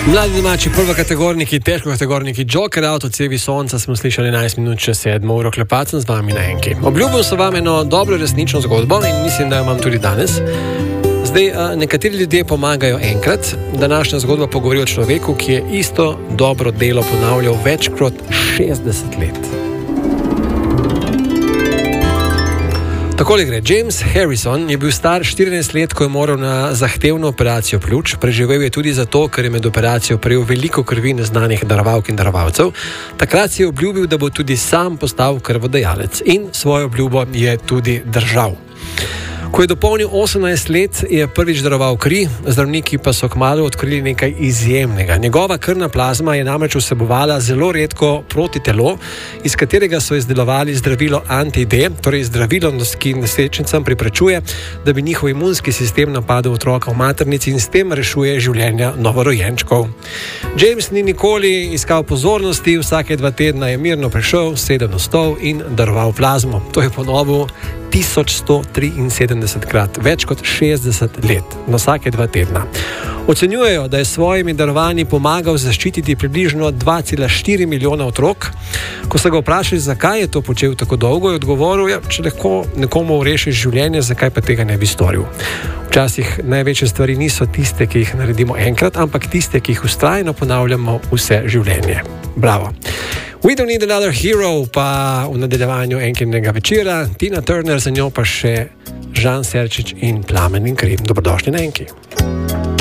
Mladi domači prvokategorniki, težkokategorniki Joker, avtocevi sonca smo slišali 11 minut čez 7 uro, klepacem z vami na enki. Obljubil sem vam eno dobro resnično zgodbo in mislim, da jo imam tudi danes. Zdaj, nekateri ljudje pomagajo enkrat, današnja zgodba pogovori o človeku, ki je isto dobro delo ponavljal več kot 60 let. Takole gre. James Harrison je bil star 14 let, ko je moral na zahtevno operacijo pljuč. Preživel je tudi zato, ker je med operacijo prejel veliko krvi neznanih darovalk in darovalcev. Takrat si je obljubil, da bo tudi sam postal krvodajalec in svojo obljubo je tudi držal. Ko je dopolnil 18 let, je prvič daroval kri, zdravniki pa so kmalu odkrili nekaj izjemnega. Njegova krvna plazma je namreč vsebovala zelo redko protitelo, iz katerega so izdelovali zdravilo anti-D, torej zdravilo, ki nosečnicam preprečuje, da bi njihov imunski sistem napadel otroka v maternici in s tem rešuje življenja novorojenčkov. James ni nikoli iskal pozornosti, vsake 2 tedna je mirno prišel, sedel na stol in daroval plazmo. To je ponovil 1173 krat, več kot 60 let, na vsake 2 tedna. Ocenjujejo, da je s svojimi darovanji pomagal zaščititi približno 2,4 milijona otrok. Ko so ga vprašali, zakaj je to počel tako dolgo, je odgovoril, če lahko nekomu rešiš življenje, zakaj pa tega ne bi storil. Včasih največje stvari niso tiste, ki jih naredimo enkrat, ampak tiste, ki jih vztrajno ponavljamo vse življenje. Bravo! We don't need another hero, pa v nadaljevanju enkinega večera, Tina Turner, za njo pa še Žan Serčič in Plamen in kri. Dobrodošli na enki.